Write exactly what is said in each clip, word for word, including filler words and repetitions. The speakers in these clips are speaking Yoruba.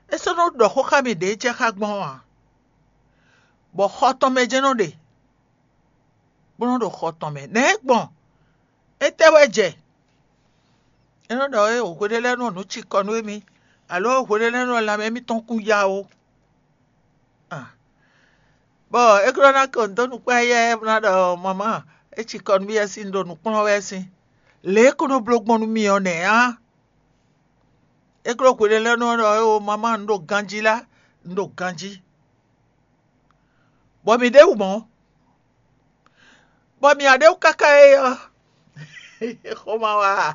eso no do ho ka mi de che ka gbon wa bo khoto me je no de bo no do khoto me ne gbon e te we je e no do e o ko de le no no chi ko no mi alo o ko de le no la me mi ton ku ya o ah bo e kro na ko ndo nu pa ye na do mama e chi ko mi e sin do nu pon we sin le ko no blogbon nu mi o ne ah e kro ko de le no o mama ndo ganji la ndo ganji bo mi de u mo bo mi ade u kaka e yo koma wa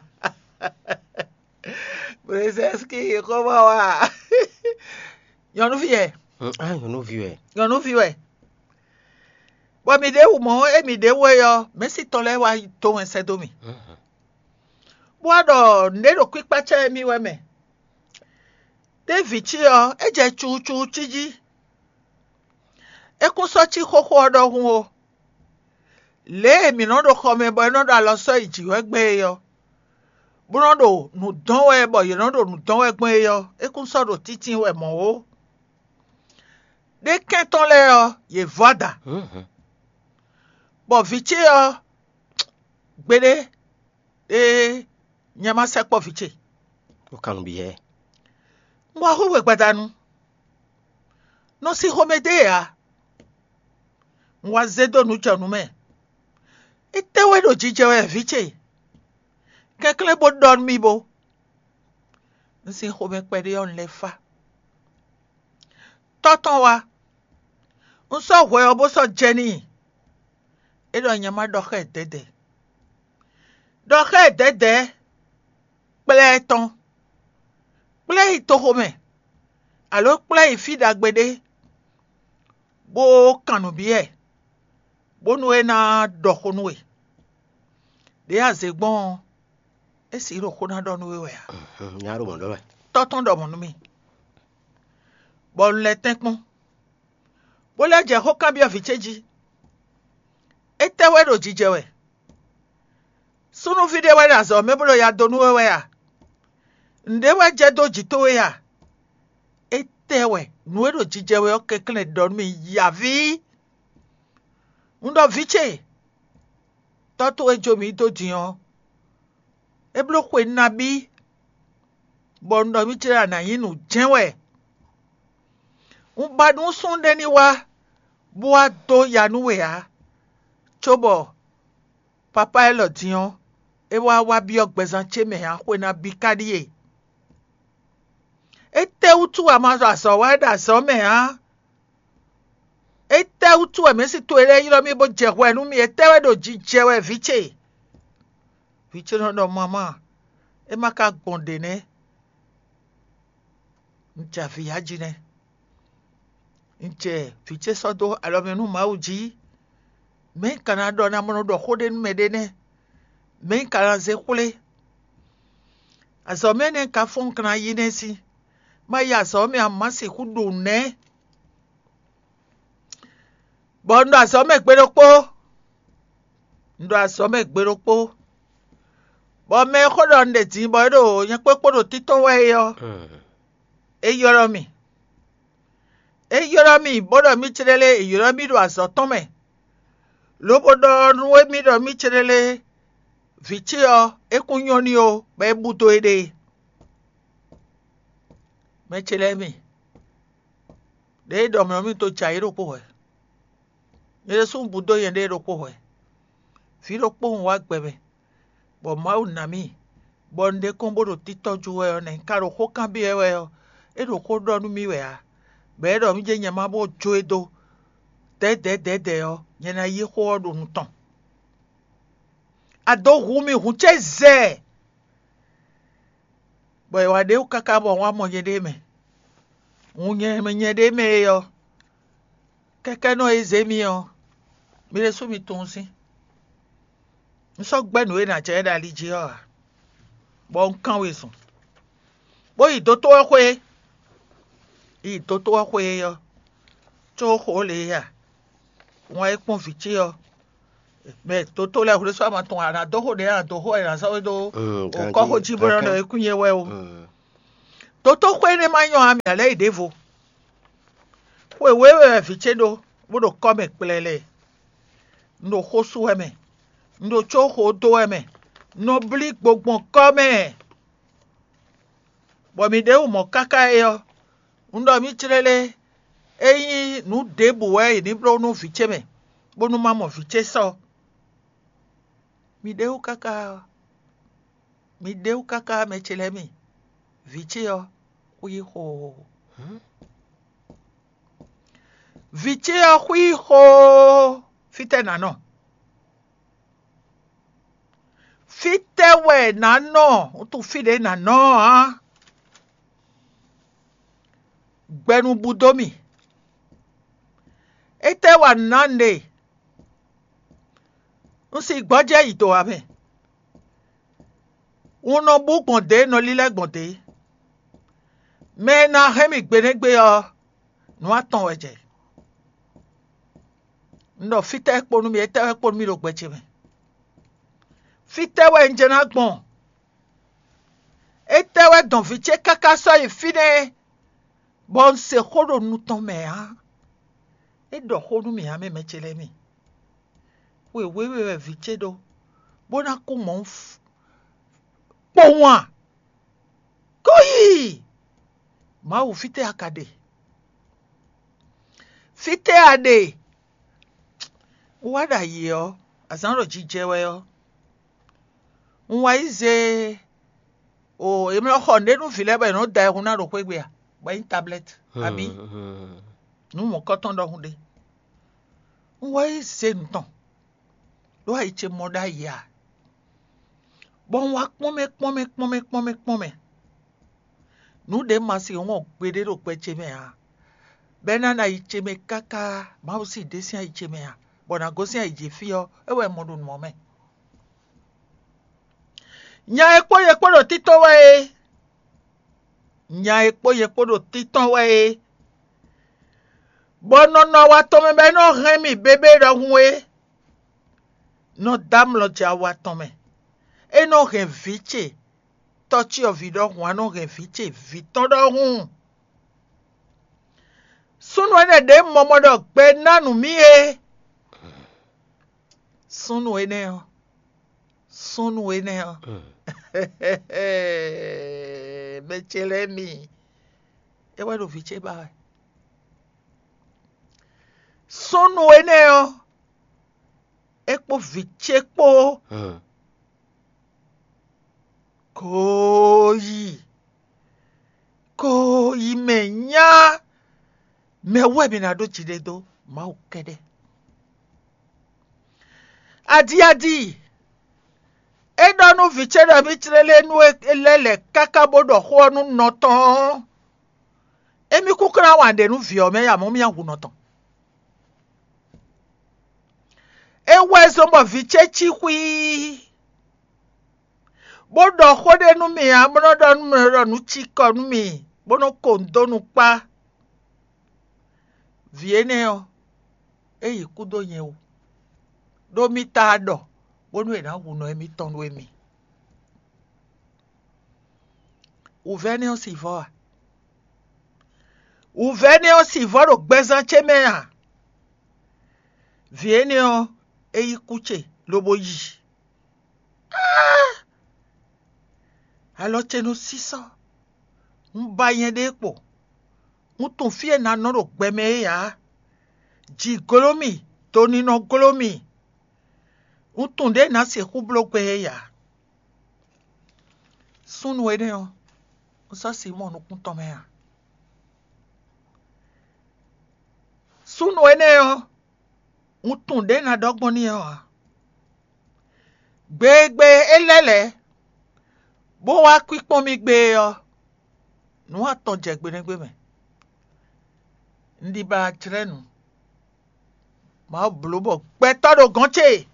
Brezeski koma wa yo no vie ah yo no vie yo no vie bo mi de u mo e mi de we yo me si to le wa to en se do mi bo do ne do kwi pa che mi we me David chi yo e je chu chu chi ji e kun so chi koko odo hun o le mi no do come boy no do lo so iji we gbe yo bu no do nu don we boy you no do nu don we gbe yo e kun so do titin we mo o de kenton le yo ye vada mhm bo vichi yo gbede e nyama se po vichi o kan bi e mo ho we gbadanu no si homede ya nwa zedo nu janu me itewe do jije we viche kekle bo don mi bo nsi home pede on le fa toton wa nso we obo so jeni e do nyama do ke dede do ke dede pleton play to home alo play fi dagbede bo kanu bi e bonu e na do konu e de azegbon e si ro kona do nu we ya mhm nyaro mo do toton do mo nu mi bo le tenpon bo le je ho kan bi oficheji e tewe do jije we sunu video we na so me bro ya do nu we ya nde we je do jito we ya e tewe nu we do jije we o kekle do mi ya vi ndo viche toto ejo mi do diyan e blo kwe nabi bo ndo mi tira na yinu jenwe un badun sunde ni wa bo ado yanuwe ya chobo papa elo diyan e wa wa bi ogbezan cheme ya kwe na bi kadiye e te utu amazo aso wa da so me ha e te utu e me si to ere yiro mi bo je we nu mi e te we do jije we viche viche no no mama e maka gonde ne nja fi yaji ne nje viche so do alo me nu ma uji me kana do na mo do khode nu me de ne me kana ze kule aso me ne ka fon kana yine si ma ya so me amasi kudu ne bo ndo aso me gberopo ndo aso me gberopo bo me khodo nde tin bo do yen pe podo titon we yo mhm e yoro mi e yoro mi bodo mi chirele e yoro mi do aso ton me lo bodo nuwe mi do mi chirele vichi o e kunyon ni o be buto ede me chile mi de do mi to chairo po we ye sun budo yen de ro po we fi ro po wa gbebe bo ma u na mi bo nde kon bodo titoju we o ne karo ko kan bi e we o e ro ko do nu mi we a be do mi je nyama bo jo edo de de de de o yen na yi ko do nu ton ado hu mi hu cheze bo e wa de u kaka bo wa mo ye de me unye me nye de me yo keke no eze mi yo mi le su mi tun si nso gbenu e na che da li ji o bo nkan we sun bo yi to to kwe yi to to kwe yo cho ko le ya won e pon fichi yo me to to le hu so ma ton ara do ho de ara do ho era so do o ko ho ji bo no e kunye we o Toto kwene manyo ami ale idevo. We wewe vichedo bodo come plele. No hosu eme. No choho do eme. No blik bogbon come. Bo mi de umo kaka yo. Undo mi chirele. Eyi nu debu we ni bro no vicheme. Bonu mamo viche so. Mi de u kaka. Mi de u kaka me chilemi. Viche yo. Hui ho. Hmm? Viche yo hui ho. Fite na no. Fite we na no. Utu fide na no ha. Gbenu budomi. Ete wa nande. Nsi gboje ito ame. Uno bu gbonde no lile gbonde. Me na hemi gbenegbe yo. No atan weje. Ndo fite ekponu mi ete ekponu mi lo gbeche me. Fite we njena gbon. Ete we don viche kaka so ifine. Bon se khodo nuton me ha. E do khodu mi ha me mechele mi. We we we viche do. Bona ku mon Ponwa. Koyi. Ma u fite akade. Fite ade. Wada yo. Azanro jijewe yo. Nwa ize. O emi lo khonde nu file ba no da ehun na ro pe gbe a. Ba in tablet. Abi. Nu mo koton do hunde. Nwa ize nton. Lo a iche moda ya. Bon wa pome pome pome pome pome. Nu de masi won gbede ro pe che me ha. Bena na iche me kaka, ma o si desi a iche me ha. Bona go si a ije fi yo, e we modun mo me. Nya epo ye podo tito we. Nya epo ye podo tito we. Bono no wa tome be no remi bebe ro hunwe. No dam lo ja wa tome. E no ren viche. Tochi o vido hun no ren viche. Viton do hun. Sunu ene de momodo gbe nanu mi e. Sunu ene o. Sunu ene o. Mechele mi. E wa do viche ba. Sunu ene o. Ekpo viche po. Koyi. Koyi menya. Me webi na do chide do. Ma ukede. Adi adi. Edo nu viche da michirele nu elele kaka bodo ho nu noton. Emi kukra wande nu vi ome ya momi ya hu noton. Ewe zombo viche chikwi. Bodo khode nu mi ya bono don mu nu chiko nu mi bono kondo nu pa viene o eyi kudo yen o do mi ta do bonu e na wu no emi ton we mi u vene o si vo u vene o si vo ro gbezan cheme ya viene o eyi kuche lobo yi ah alo chenu siso mba yen de po mutun fie na no ro gbeme ya ji golomi to ni no golomi mutun de na se ku blogbe ya sunu ene o so si mo no kun to me ya sunu ene o mutun de na dogbon ni o gbegbe elele bo wa kwipon mi gbe o nu aton je gbenegbe me ndi ba trenu ma blobo pe todo ganche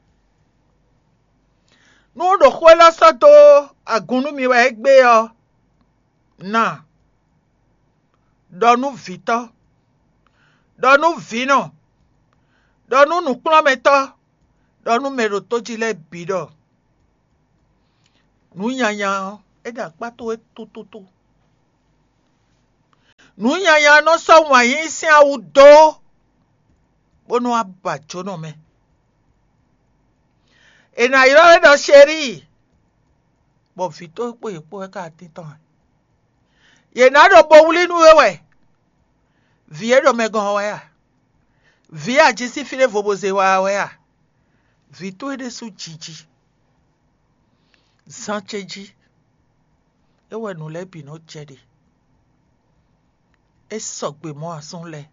nu do khwela sato agunu mi wa egbe o na donu vito donu vino donu nu klometo donu mero tojile bido nu yanya eda pato e tututu nu yanya no so wa yin si awudo bonu abajo no me ena iro do sheri bo fito po epo e ka titan ye na do bo wuli nu wewe vie do me gan wa ya vie ajisi file voboze wa wa ya vito e de su jiji sancheji ewe nu le bi no jede e sogbe mo asun le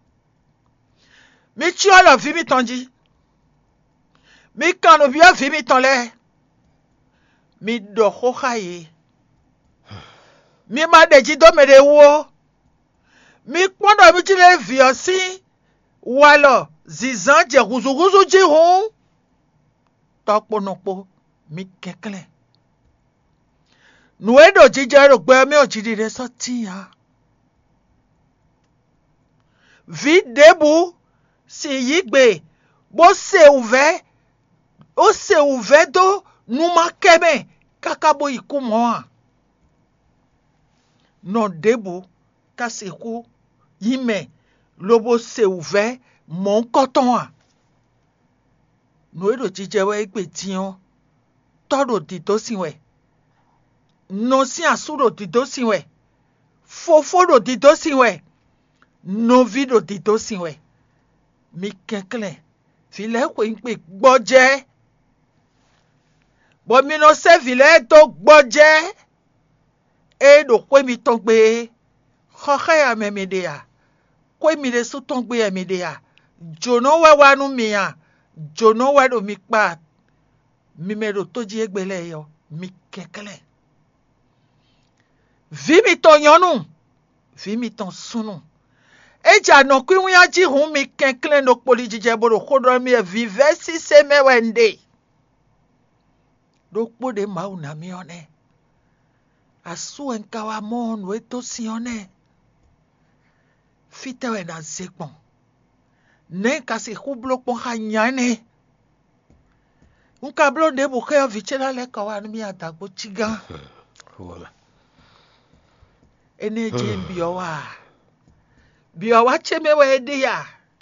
mi ti olo fi mi tanji mi kanu bi o fi mi tan le mi do ko khaye mi ma deji do mere wo mi pondo mi ti le vi o si walo zizan je guzuguzu ji hun toponopo mi kekle nu edo jije ro gbe mi o jiri re so ti ya vi debu si yigbe bo se uve o se uve do nu ma kebe kakabo iku mo a no debu kasiku yime lobo se uve mo nkoton a nu edo jije we igbe tiyan todo di to sinwe no si asuro di to sinwe foforo di to sinwe no video di to sinwe mi kekle file ko npe gboje bo mi no se file to gboje e do ko mi ton gbe khoke ya memede ya ko mi le su ton gbe ya mede ya jono wa wanu mi ya jono wa do mi pa mi mero to ji egbele yo mi kekle vi mi ton yonu vi mi ton sunu eja no kwi wi ji hun mi kekle no poli jije boro kodo mi e vive si se me wende do pode ma una mi one asu enka wa mon we to si one fite we na zekpon ne kasi khublo pon khanyane unka blo de bu khe vichela le ka wa mi atagbo chigan Woma. energy bi o wa bi o wa cheme we de ya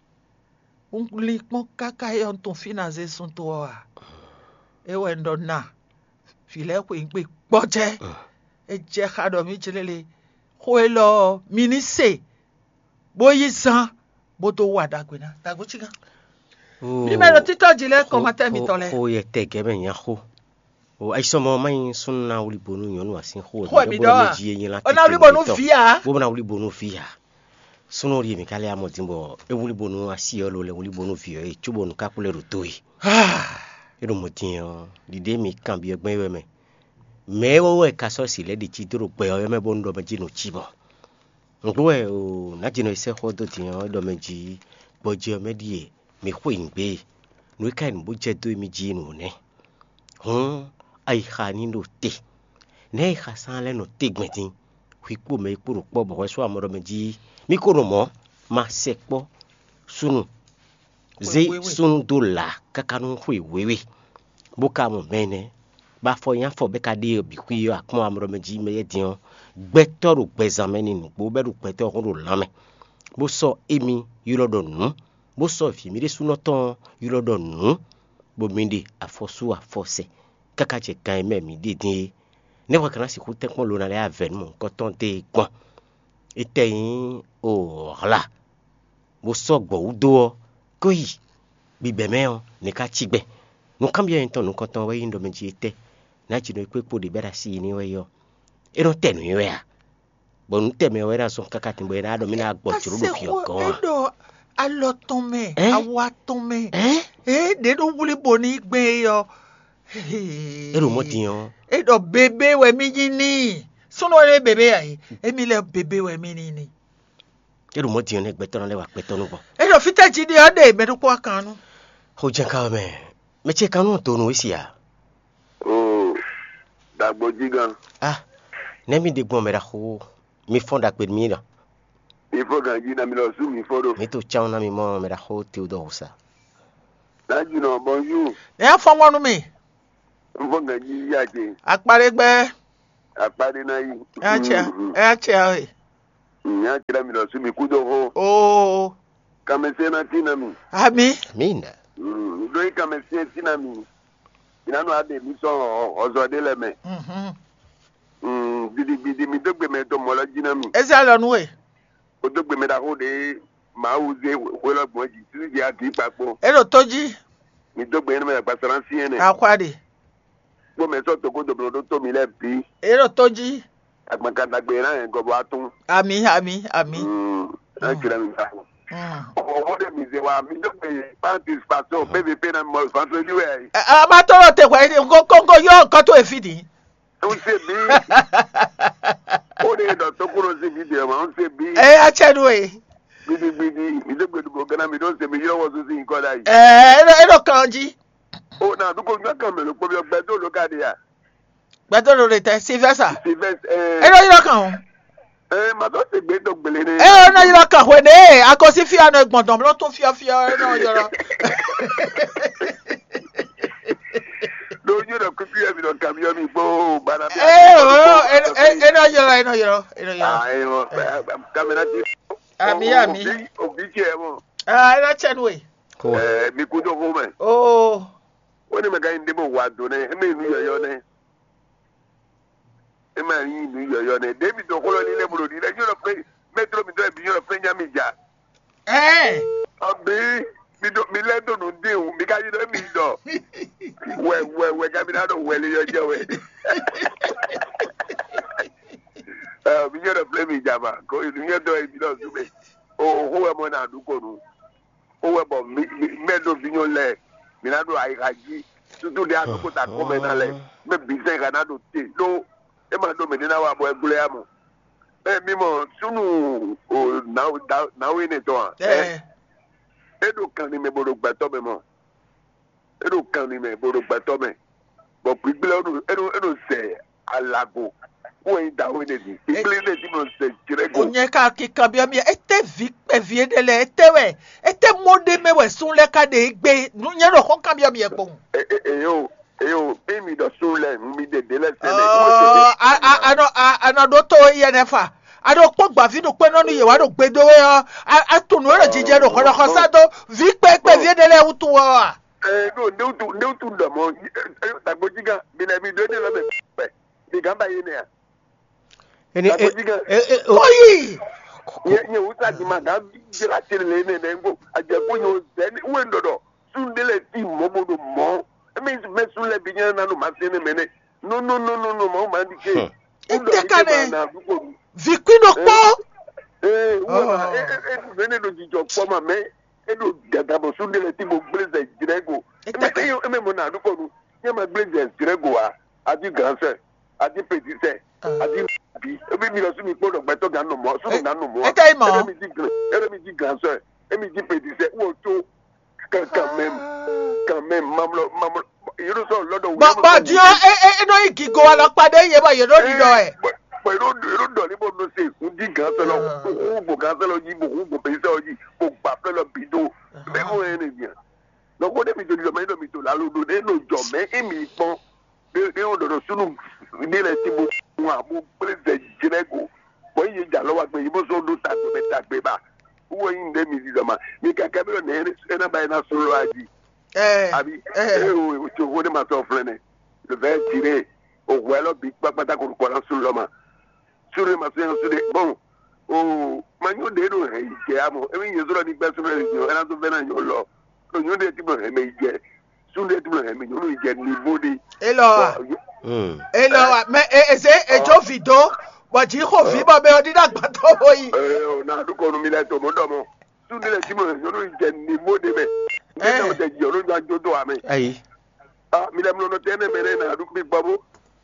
unkli pon kaka e on ton finance sun to wa e we ndo na file ko npe gboje e je khado mi chilele ko e lo minise boyi san bo to wa dagbe na dagbo chigan mi me lo tito jile ko mate mi tole Ko ye tege ben ya ko. O ai so mo mai sunna uli bonu yonu asin ko. Ko mi do. Ona uli bonu fia. Bo na uli bonu fia. Suno ri mi kale amo timbo e uli bonu asi lo le uli bonu fia e chubo nu ka kule rutoi. Ah. E do mo tin di de mi kan bi egbon we me. Me wo we ka so si le di ti duro pe o me bo ndo me ji no chibo. Ngwe o na ji no ise ho do tin o do me ji boje me die mi khwingbe nu ka ni bo je do mi ji no ne. Hon ai khani no te. Ne kha san le no te gbetin. Kwipo me kuro po bo so amoro me ji mi kuro mo ma sekpo sunu ze sunu dola kakanu khwi wewe boka mo mene ba fo yan fo be ka de bi kwi yo akmo amoro me ji me ye dion gbetoru gbezameni nu bo beru peto ko ro lame bo so emi yulo do nu bo so fi mi de suno ton yulo do nu bo minde afosu afose kaka je kan me mi de din ne wa kana si ku te pon lo na le aven mo ko ton te gbon eteyin o la bo so gbo udo ko yi bi be me o ne ka chigbe nu kan bi en ton nu ko ton we ndo me ji te na ji no pe po de bera si ni we yo e no te nu yo ya bo nu te me we ra so kaka tin bo na do mi na gbo churu do fi o kan Edo aloton me Eh? awaton me eh eh de do wuli boni gbe yo e ro mo diyan edo bebe we mi ni suno le bebe ai emi le bebe we mi ni ni e ro mo diyan ne gbe ton le wa pe ton nu gbon edo fite ji de ode me do kwa kanu ho je ka me me che kanu to nu isi ya Oh, dagbo jigan. ah ne mi de gbon me ra ho mi fonda pe mi na Ifo ganji na mi lo su mi fodo. mi to chaun na mi mo me ra ho te do sa Laju no bonju. e fo wonu mi Ifo ganji yaje. apare gbe Apade na yi. e che e che nya kira mi lo su mi kudo ho Oh. kamese na tina mi Ami. Mina. mm do kamese tina mi ina no ade mi so ozo de le me Mhm. mm bidi bidi mi dogbe me to mo lo jina mi Ese alonu we. o dogbe me da ho de ma uze we lo gbon ji ti ji ati papo Ero toji mi dogbe ni me pa saransi ene akwade. gbo me so to go do do to mi le bi Ero toji. agbankata gbe na en gobo atun Ami, ami, ami. mm na kira mi ta Mm. o de mi se wa mi dogbe participation baby pe na mo fa so ju e A ma toro te kwa ni ko ko yo nkan to efidi. o se bi o de do to kuro si video ma o se bi Eh a chedu we. bidi bidi mi dogbe du gana mi do se mi yo wo so si nko dai Eh ero ero kanji. o na du ko nka kan me lo po bi ogbe to lo ka de ya Gbadoro re te Sylvester. si ves eh Ero iro kan o. eh ma do se gbe to gbele ni Ero na iro kan we ne akosi fi anu egbondon lo tun fi fi ero yoro. do you know ku fi mi do kam yo mi gbo bana bi Eh ero ero yoro ero yoro ero yoro. ah eh o kamera ti Ami ami. obi ki e mo Ah ero chedu we. Ko. eh mi ku do ho me Oh. o ni me ga inde mo wa do ne e me nu yo yo ne e ma yin nu yo yo ne david o ko lo ni le bro ni le yo lo pe metro mi do e bi yo lo pe nya mi ja Eh. abi mi do mi le do no de o mi ka yi do mi do we we we ga mi na do we le yo je we eh mi yo lo play mi jama ko ni yo do e bi do su me o ho we mo na du ko nu o we bo mi me do bi yo le mi na do ai ga ji tutu de adu ko ta ko me na le me bi se ga na do te no e ma do me ni na wa bo e gule amu eh mi mo sunu o na na we ne to a Eh. edo kan ni me bodo gbato me mo edo kan ni me bodo gbato me bo pigbele edo edo edo se alago wo yin da we ne di pigbele ne ti mo se jirego Onye ka kikan bi omi ete vi pe vi edele ete we ete mode me we sun le ka de gbe nye ro kon kan bi omi epo. e e e yo e yo e mi do so le mi de de le se le Oh a a ano ano do to ye nefa. Ado po gba vi do pe nonu ye wa do gbe do we a a tunu ero jije do ko ko sa do vi pe pe vi edele utu wa. eh no ne tu ne tu ndo mo ta gbojiga bi na mi do de lo me pe mi gamba yi ne ya Eni ta gbojiga Oyi. nye nye wuta di ma ga jira tiri le ne ne ngo aje ko yo ze ni we ndodo sundele ti mo mo do mo e mi me sunle bi nya na no ma se ne me ne no no no no no mo ma di ke Ete ka ne. na du ko Vi kwino po. eh wo Oh. ma e e e ne do jijo po ma me e do gada bo sundele ti mo blaze jirego e me Ete ka. e me mo na du ko nu nye ma blaze jirego a adi ganse adi petite adi bi ebi mi lọ sí mi gbọ́dọ̀ gbẹtọ ga nù mọ sunu ga nù mọ Ete imo. ẹrẹ mi di gan ẹrẹ mi di gan sọ ẹ ẹmi di petite wo tó kankan mẹm kan mẹm mamlọ mamlọ irú sọ lọ́dọ̀ Bo bo dio e e no igi go wa lo pade ye ba ye no di do e. pẹ̀lú irú dọ̀ níbo ló ṣe ìkún di gan sọ lọ òun bò gan sọ lọ yìí bò òun bò pèsè ọ yìí bò gbà fẹ́ lọ bì dó mẹ́mú ẹ̀ nìyẹn lọ́kọ́ dẹ́mi tó di ọmọ yìí lọ́mi tó lálódò nínú jọ mẹ́ èmi pọ́n nínú dọ̀dọ̀ sunu nílẹ̀ tí mo fún wa mo pèsè jìnnẹ́gò wọ́n yìí jà lọ́wọ́ pé ìbò sọ ọdún tàgbé bẹ́ẹ̀ tàgbé bá wọ́n yìí ń dẹ́ mi dídọ̀ mi kàkẹ́ bí ọ̀nà ẹ̀rẹ́ báyìí náà sọ̀rọ̀ àjì Eh. àbí Eh. ẹ̀ ò tí owó ní màá sọ fún ẹ nẹ lọ́fẹ̀ẹ́ tirẹ̀ òwò ẹ lọ́bi pápátá kò kọ́ lọ́sùn lọ́mà sùrù màá sọ yẹn sùrù bọ́n o mà yóò dé nù ẹ̀ ìjẹ́ àmọ́ ẹ̀mí yẹn sọ̀rọ̀ ní gbẹ́ sùrù ẹ̀ yẹn ẹ̀ náà tó fẹ́ náà yóò lọ yóò dé tìmọ̀ ẹ̀mí ìjẹ́ sùrù dé tìmọ̀ ẹ̀mí yóò ìjẹ́ ní bóde. Elo wa. Mm. Elo wa me eze ejo video bo ji ko vi bo be odi dagba to oyi. ẹ ọ náà dúkọ̀ ọ̀nù mi lẹ́ tó mọ́ dọ̀mọ́ sùrù dé tìmọ̀ yóò ìjẹ́ ní bóde mẹ́ ní ìjọba tẹ̀ jẹ́ olójú àjọdọ̀ àmì. Ayi. ah mi lẹ mi lọnà tẹ́lẹ̀ mẹ́rẹ́ náà dúkọ̀ mi gbàgbó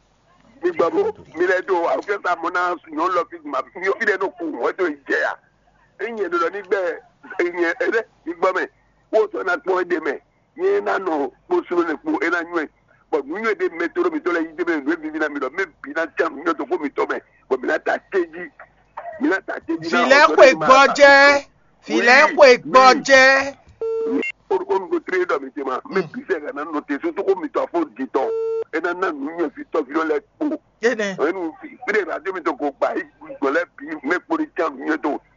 mi gbàgbó mi lẹ tó àwùjọ ta mọ náà sùn yóò lọ fi mà fi yóò fi lẹ tó kù wọ́n tó jẹ à ẹ̀yìn ẹ̀dọ̀ lọ nígbẹ́ ẹ̀yìn ẹ̀rẹ́ ìgbọ́ mẹ́ wọ́n sọ náà pọ́n ẹ̀dẹ̀ mẹ́ yẹn náà nọ kpọ́sùn lẹ̀ kpọ́ ẹ̀ náà nyọ́ ẹ̀ bọ̀ mi yóò dé mẹ́ tóró mi tó lẹ̀ yí dé mẹ́ ẹ̀ mi náà mi lọ mẹ́ bi náà tẹ́ mi yóò tó kó mi tọ́ mẹ́ bọ̀ mi náà ta kéjì mi náà ta kéjì náà File ko igbo je. File ko igbo je. orúkọ tiri dọ̀ mi ti ma mẹ́ bi sẹ́ ẹ̀ náà nọ tẹ̀ sọ́tò kó mi tọ́ fún di tọ́ ẹ̀ náà náà nìyẹn fi tọ́ fi lọ́lẹ̀ kpọ́ Yene. ẹnu ìpínlẹ̀ ìdájọ́ mi tó kó gba ìgbọ̀lẹ́ bí mẹ́kpọ́ni tiens mieux d'eau